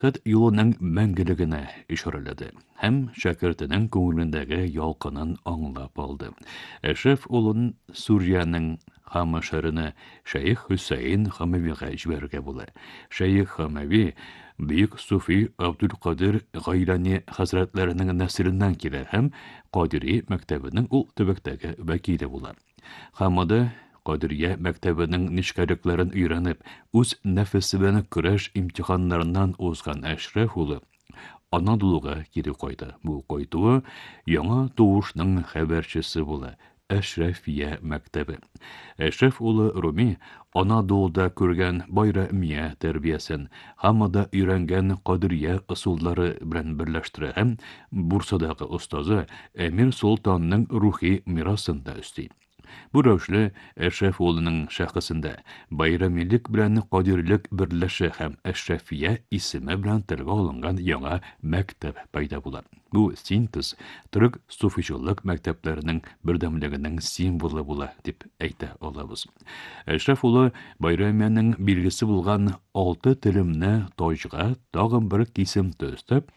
Кыт юлының мәңгілігіне ишаралады. Һәм шәкіртінің көңіліндегі ялқынын аңлап алды. Әшрәф улын Сүрияның хамашарыны Шәйх Хусейн Хамавиға жібәргә була. Шәйх Хамави Бүйük Суфи Абдулкадир Гайлани хәзрәтләренең нәселеннән килә һәм Кадири мәктәбенең ул төбәктәге вәкиле була. Хамада Кадирия мәктәбенең нишкәлекләрен өйрәнеп, үз нәфесе белән көрәш имтиханнарыннан узган Әшрәф улы Анадолуга кире кайта. Бу кайтуы яңа туышның хәбәрчесе була. Әшрәфия мәктәбе. Әшрәф улы Руми Анадолуда күргән байрамия тәрбиясен, хамада өйрәнгән Кадирия ысуллары белән берләштерә һәм Бурсадагы остазы Әмир Солтанның рухи мирасын да өсти. Бу рәвешле Әшрәф улының шәхесендә байрамилек белән кадирлек берләшә һәм Әшрәфия исеме белән телгә алынган яңа мәктәп пайда була. Бу синтез төрек суфичылык мәктәпләренең бердәмлегенең символы була дип әйтә алабыз. Әшрәф улы байрамияның билгесе булган 6 телемне тайҗга тагын бер кисем төстеп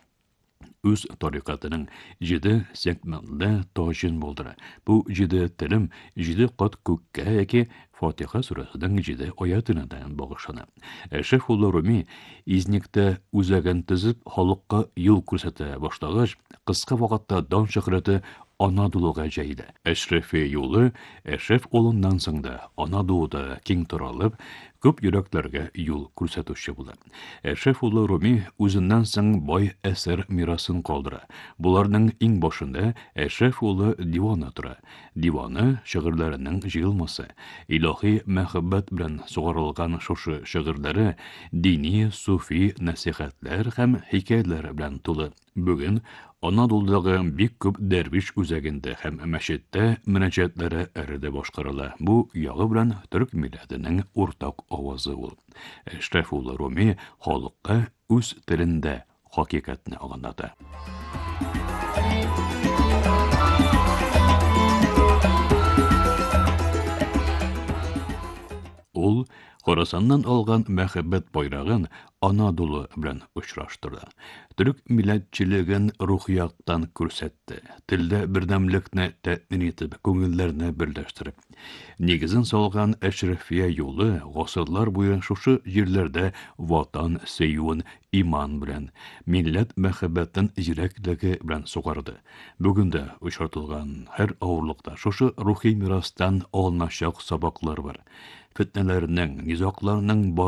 үз тарикатының 7 сегментлы тажын булдыра. Бу 7 телем 7 кат күккә яки Фатиха сурәсенең 7 аятына да багышлана. Әшрәф улы Руми Изниктә үзәген төзеп халыкка юл күрсәтә башлагач, кыска вакытта дан шөһрәте Анадолуга җәйде. Әшрәфия юлы Әшрәф улыннан соң да Анадолуда киң таралып, күп йөрәкләргә юл күрсәтүче була. Әшрәф улы Руми үзеннән соң бай әсәр мирасын калдыра. Буларның иң башында Әшрәф улы диваны тора. Диваны шигырьләренең җыелмасы. Илаһи мәхәббәт белән сугарылган шушы шигырьләре дини, суфи насихатлар һәм хикәяләр белән тулы. Бүген Анадолудагы бик күп дәрвиш үзәгендә һәм мәчеттә мөнәҗәтләре әрдә башкарыла. Бу ягы белән төрек милләтенең уртак авазы ул. Әшрәф улы Руми халыкка үз телендә хакыйкатьне аңлата. Ул Хорасаннан алган мәхәббәт байрагын Анадолу белән очраштырды. Төрек милләтчелеген рухияттан күрсәтте. Телдә бердәмлекне тәэмин итеп, күңелләрне берләштереп. Нигезен салган Әшрәфия юлы гасырлар буе шушы җирләрдә ватан сөюен иман белән, милләт мәхәббәтен җирәклеге белән сугарды. Бүген дә очратылган һәр авырлыкта шушы рухи мирастан алыначак сабаклар бар. Фетнәләрнең, низакларның